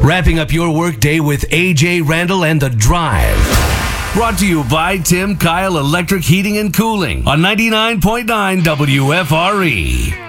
Wrapping up your workday with AJ Randall and The Drive. Brought to you by Tim Kyle Electric Heating and Cooling on 99.9 WFRE.